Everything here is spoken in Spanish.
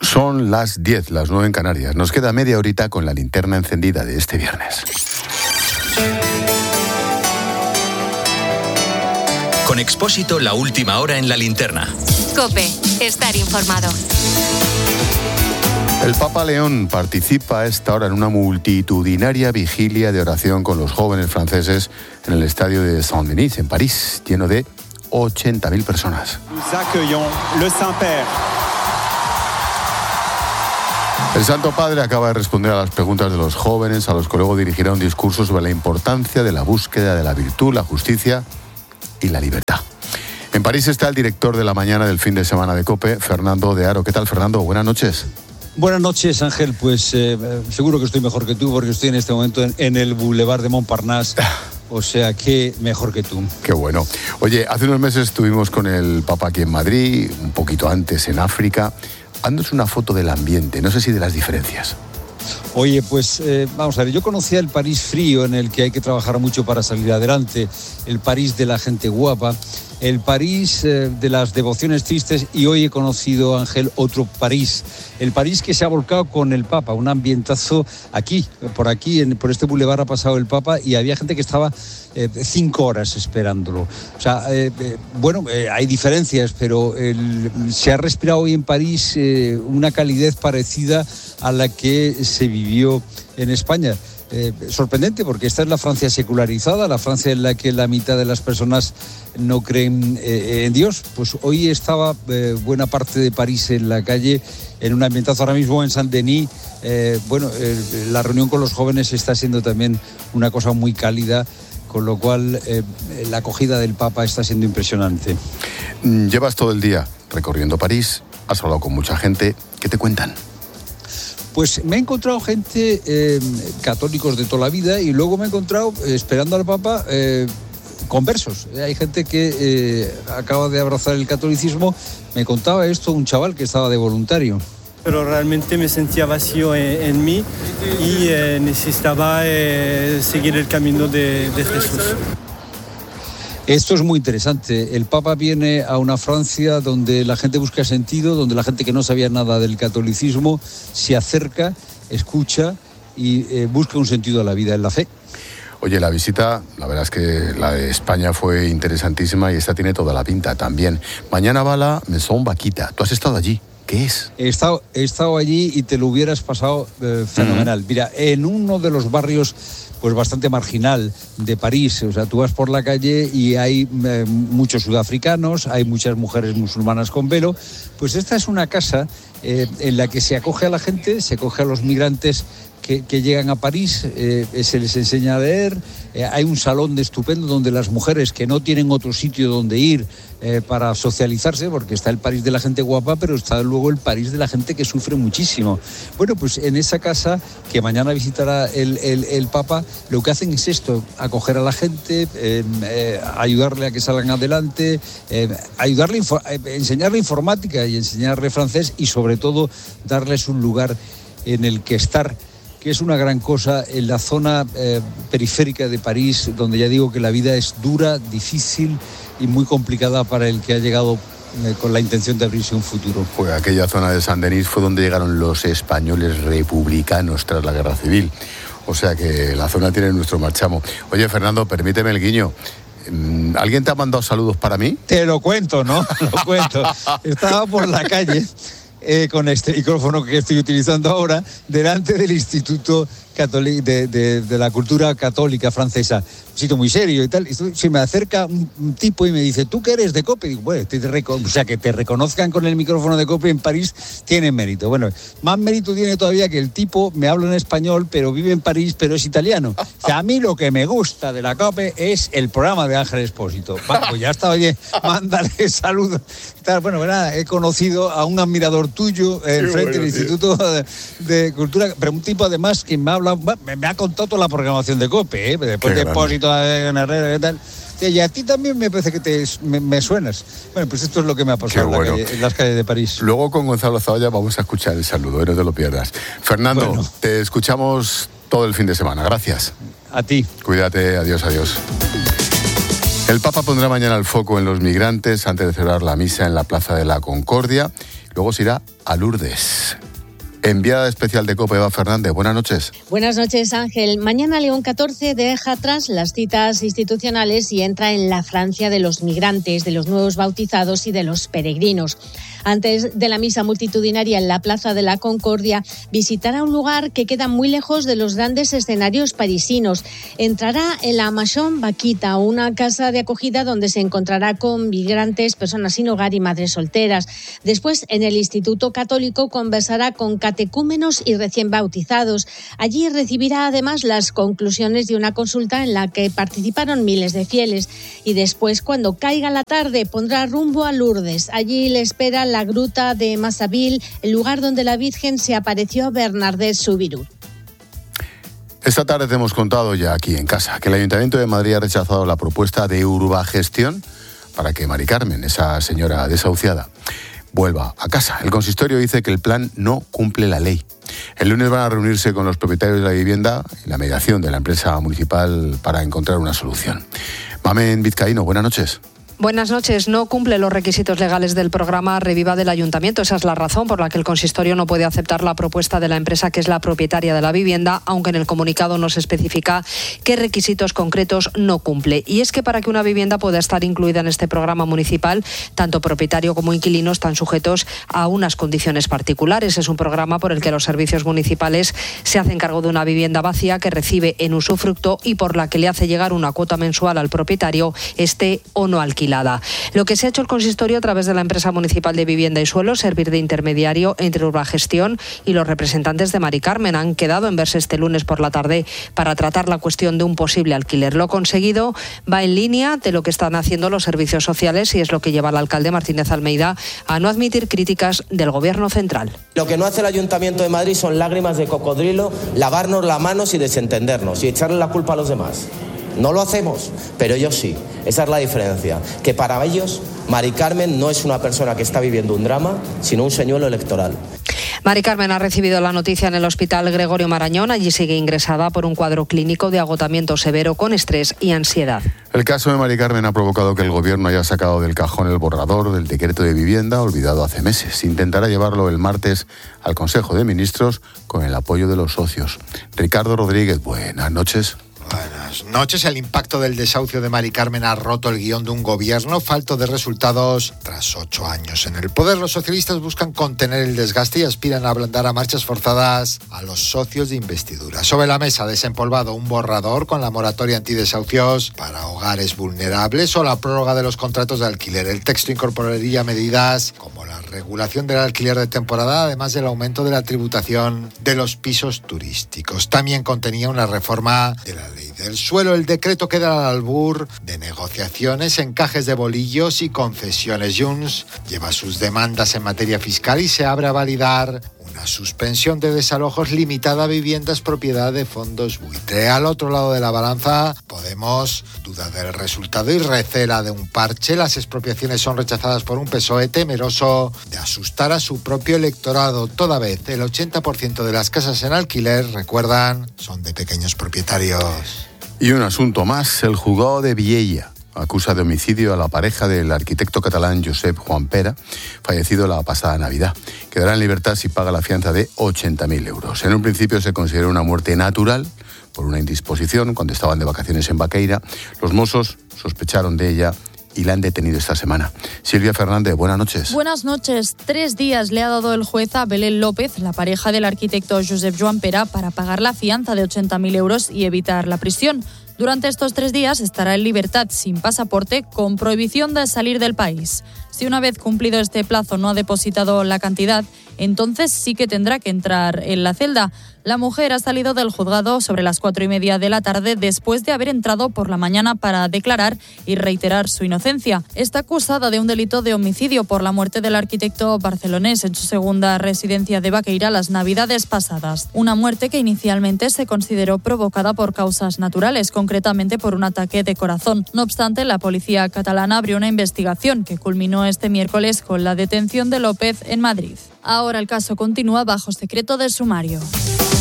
Son las 10, las 9 en Canarias. Nos queda media horita con la linterna encendida de este viernes. Con Expósito, la última hora en la linterna. COPE, estar informado. El Papa León participa a esta hora en una multitudinaria vigilia de oración con los jóvenes franceses en el estadio de Saint-Denis, en París, lleno de 80.000 personas. El Santo Padre acaba de responder a las preguntas de los jóvenes, a los que luego dirigirá un discurso sobre la importancia de la búsqueda de la virtud, la justicia y la libertad. En París está el director de la mañana del fin de semana de COPE, Fernando de Aro. ¿Qué tal, Fernando? Buenas noches. Buenas noches, Ángel. Pues seguro que estoy mejor que tú, porque estoy en este momento en el Boulevard de Montparnasse. O sea, que mejor que tú. Qué bueno. Oye, hace unos meses estuvimos con el Papa aquí en Madrid, un poquito antes en África. Haznos una foto del ambiente, no sé si de las diferencias. Oye, pues vamos a ver, yo conocía el París frío, en el que hay que trabajar mucho para salir adelante, el París de la gente guapa, el París de las devociones tristes, y hoy he conocido, Ángel, otro París, el París que se ha volcado con el Papa, un ambientazo aquí, por este bulevar ha pasado el Papa y había gente que estaba 5 horas esperándolo. O sea, hay diferencias, pero se ha respirado hoy en París una calidez parecida a la que se vivió en España. Sorprendente, porque esta es la Francia secularizada, la Francia en la que la mitad de las personas no creen en Dios. Pues hoy estaba buena parte de París en la calle, en un ambientazo. Ahora mismo en Saint-Denis, la reunión con los jóvenes está siendo también una cosa muy cálida, con lo cual la acogida del Papa está siendo impresionante. Llevas todo el día recorriendo París, has hablado con mucha gente. ¿Qué te cuentan? Pues me he encontrado gente, católicos de toda la vida, y luego me he encontrado, esperando al Papa, conversos. Hay gente que acaba de abrazar el catolicismo. Me contaba esto un chaval que estaba de voluntario. Pero realmente me sentía vacío en mí y necesitaba seguir el camino de Jesús. Esto es muy interesante. El Papa viene a una Francia donde la gente busca sentido, donde la gente que no sabía nada del catolicismo se acerca, escucha y busca un sentido a la vida, en la fe. Oye, la visita, la verdad es que la de España fue interesantísima y esta tiene toda la pinta también. Mañana va la Maison Vaquita. ¿Tú has estado allí? ¿Qué es? He estado allí y te lo hubieras pasado fenomenal. Mira, en uno de los barrios pues bastante marginal de París, o sea, tú vas por la calle y hay muchos sudafricanos, hay muchas mujeres musulmanas con velo. Pues esta es una casa en la que se acoge a la gente, se acoge a los migrantes que llegan a París, se les enseña a leer. Hay un salón estupendo donde las mujeres que no tienen otro sitio donde ir para socializarse, porque está el París de la gente guapa, pero está luego el París de la gente que sufre muchísimo. Bueno, pues en esa casa que mañana visitará el Papa, lo que hacen es esto: acoger a la gente, ayudarle a que salgan adelante, enseñarle informática y enseñarle francés, y sobre todo darles un lugar en el que estar, que es una gran cosa en la zona periférica de París, donde ya digo que la vida es dura, difícil y muy complicada para el que ha llegado con la intención de abrirse un futuro. Pues aquella zona de Saint-Denis fue donde llegaron los españoles republicanos tras la Guerra Civil. O sea que la zona tiene nuestro marchamo. Oye, Fernando, permíteme el guiño. ¿Alguien te ha mandado saludos para mí? Te lo cuento, ¿no? Lo cuento. Estaba por la calle con este micrófono que estoy utilizando ahora, delante del Instituto de la Cultura Católica Francesa. Un sitio muy serio y tal. Y se me acerca un tipo y me dice: ¿tú qué eres de COPE? Y digo, bueno, o sea, que te reconozcan con el micrófono de COPE en París tiene mérito. Bueno, más mérito tiene todavía que el tipo me habla en español, pero vive en París, pero es italiano. O sea, a mí lo que me gusta de la COPE es el programa de Ángel Expósito. Bueno, pues ya está, oye, mándale saludos. Bueno, nada, he conocido a un admirador tuyo frente al Instituto de Cultura, pero un tipo además que me ha contado toda la programación de COPE, después de Expósito, Herrera y tal. Y a ti también me parece que me suenas. Bueno, pues esto es lo que me ha pasado en las calles de París. Luego con Gonzalo Zaolla vamos a escuchar el saludo, no te lo pierdas. Fernando, te escuchamos todo el fin de semana. Gracias. A ti. Cuídate, adiós. El Papa pondrá mañana el foco en los migrantes antes de celebrar la misa en la Plaza de la Concordia. luego se irá a Lourdes. Enviada especial de COPE, Eva Fernández, buenas noches. Buenas noches, Ángel. Mañana León XIV deja atrás las citas institucionales y entra en la Francia de los migrantes, de los nuevos bautizados y de los peregrinos. Antes de la misa multitudinaria en la Plaza de la Concordia, visitará un lugar que queda muy lejos de los grandes escenarios parisinos. Entrará en la Maison Vaquita, una casa de acogida donde se encontrará con migrantes, personas sin hogar y madres solteras. Después, en el Instituto Católico, conversará con catecúmenos y recién bautizados. Allí recibirá además las conclusiones de una consulta en la que participaron miles de fieles. Y después, cuando caiga la tarde, pondrá rumbo a Lourdes. Allí le espera la gruta de Massaville, el lugar donde la Virgen se apareció a Bernadette Soubirous. Esta tarde te hemos contado ya aquí en casa que el Ayuntamiento de Madrid ha rechazado la propuesta de Urbagestión para que Mari Carmen, esa señora desahuciada, vuelva a casa. El consistorio dice que el plan no cumple la ley. El lunes van a reunirse con los propietarios de la vivienda y la mediación de la empresa municipal para encontrar una solución. Mamen Vizcaíno, buenas noches. Buenas noches. No cumple los requisitos legales del programa Reviva del Ayuntamiento. Esa es la razón por la que el consistorio no puede aceptar la propuesta de la empresa que es la propietaria de la vivienda, aunque en el comunicado no se especifica qué requisitos concretos no cumple. Y es que para que una vivienda pueda estar incluida en este programa municipal, tanto propietario como inquilino están sujetos a unas condiciones particulares. Es un programa por el que los servicios municipales se hacen cargo de una vivienda vacía que recibe en usufructo y por la que le hace llegar una cuota mensual al propietario, esté o no alquilada. Lo que se ha hecho el consistorio a través de la empresa municipal de vivienda y suelo, servir de intermediario entre Urbagestión y los representantes de Mari Carmen, han quedado en verse este lunes por la tarde para tratar la cuestión de un posible alquiler. Lo conseguido va en línea de lo que están haciendo los servicios sociales y es lo que lleva al alcalde Martínez Almeida a no admitir críticas del Gobierno central. Lo que no hace el Ayuntamiento de Madrid son lágrimas de cocodrilo, lavarnos las manos y desentendernos y echarle la culpa a los demás. No lo hacemos, pero ellos sí. Esa es la diferencia. Que para ellos, Mari Carmen no es una persona que está viviendo un drama, sino un señuelo electoral. Mari Carmen ha recibido la noticia en el Hospital Gregorio Marañón. Allí sigue ingresada por un cuadro clínico de agotamiento severo con estrés y ansiedad. El caso de Mari Carmen ha provocado que el Gobierno haya sacado del cajón el borrador del decreto de vivienda olvidado hace meses. Intentará llevarlo el martes al Consejo de Ministros con el apoyo de los socios. Ricardo Rodríguez, buenas noches. Buenas noches. El impacto del desahucio de Mari Carmen ha roto el guión de un gobierno falto de resultados. Tras 8 años en el poder, los socialistas buscan contener el desgaste y aspiran a ablandar a marchas forzadas a los socios de investidura. Sobre la mesa, desempolvado un borrador con la moratoria antidesahucios para hogares vulnerables o la prórroga de los contratos de alquiler. El texto incorporaría medidas como la regulación del alquiler de temporada, además del aumento de la tributación de los pisos turísticos. También contenía una reforma de la ley del suelo. El decreto queda al albur de negociaciones, encajes de bolillos y concesiones. Junts lleva sus demandas en materia fiscal y se abre a validar una suspensión de desalojos limitada a viviendas propiedad de fondos buitre. Al otro lado de la balanza, Podemos duda del resultado y recela de un parche. Las expropiaciones son rechazadas por un PSOE temeroso de asustar a su propio electorado. Toda vez el 80% de las casas en alquiler, recuerdan, son de pequeños propietarios. Y un asunto más, el juzgado de Viella acusa de homicidio a la pareja del arquitecto catalán Josep Juan Pera, fallecido la pasada Navidad. Quedará en libertad si paga la fianza de 80.000 euros. En un principio se consideró una muerte natural por una indisposición cuando estaban de vacaciones en Baqueira. Los Mossos sospecharon de ella y la han detenido esta semana. Silvia Fernández, buenas noches. Buenas noches. 3 días le ha dado el juez a Belén López, la pareja del arquitecto Josep Joan Pera, para pagar la fianza de 80.000 euros y evitar la prisión. Durante estos 3 días estará en libertad sin pasaporte, con prohibición de salir del país. Si una vez cumplido este plazo no ha depositado la cantidad, entonces sí que tendrá que entrar en la celda. La mujer ha salido del juzgado sobre las 4:30 de la tarde después de haber entrado por la mañana para declarar y reiterar su inocencia. Está acusada de un delito de homicidio por la muerte del arquitecto barcelonés en su segunda residencia de Baqueira las Navidades pasadas. Una muerte que inicialmente se consideró provocada por causas naturales, concretamente por un ataque de corazón. No obstante, la policía catalana abrió una investigación que culminó este miércoles con la detención de López en Madrid. Ahora el caso continúa bajo secreto de sumario.